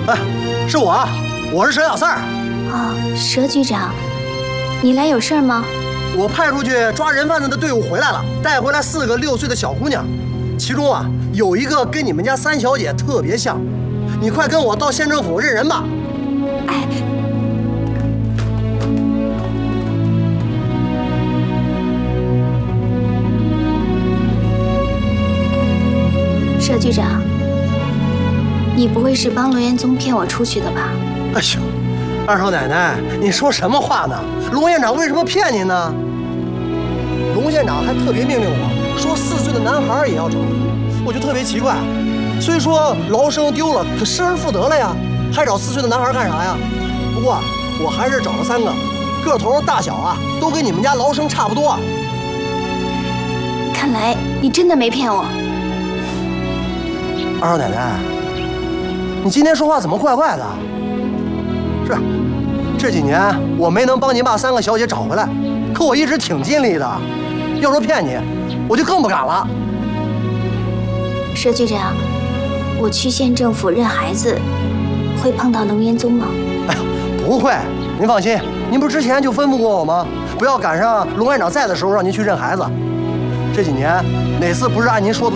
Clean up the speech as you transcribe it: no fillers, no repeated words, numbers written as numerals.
哎，是我，我是佘小四儿。 哦，佘局长，你来有事儿吗？ 我派出去抓人贩子的队伍回来了，带回来4个6岁的小姑娘，其中啊有一个跟你们家3小姐特别像。你快跟我到县政府认人吧。 哎，佘局长，你不会是帮龙岩宗骗我出去的吧？ 哎呦，二少奶奶，你说什么话呢？龙县长为什么骗您呢？龙县长还特别命令我说4岁的男孩也要找，我就特别奇怪。虽说劳生丢了，可失而复得了呀，还找4岁的男孩干啥呀？不过我还是找了3个，个头大小啊都跟你们家劳生差不多。 看来你真的没骗我。 二少奶奶，你今天说话怎么怪怪的？是，这几年我没能帮您把3个小姐找回来，可我一直挺尽力的。要说骗你，我就更不敢了。 佘局长，我去县政府认孩子，会碰到龙岩宗吗？ 哎呦，不会，您放心，您不是之前就吩咐过我吗？不要赶上龙院长在的时候让您去认孩子。这几年哪次不是按您说的